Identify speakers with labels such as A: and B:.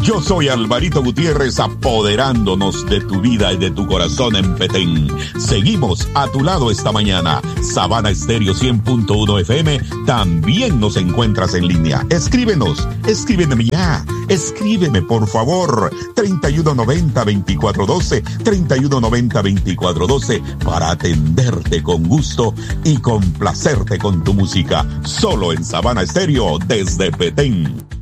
A: Yo soy Alvarito Gutiérrez, apoderándonos de tu vida y de tu corazón en Petén. Seguimos a tu lado esta mañana. Sabana Estéreo 100.1 FM. También nos encuentras en línea. Escríbeme ya. Escríbeme, por favor. 3190-2412, 3190-2412, para atenderte con gusto y complacerte con tu música. Solo en Sabana Estéreo, desde Petén.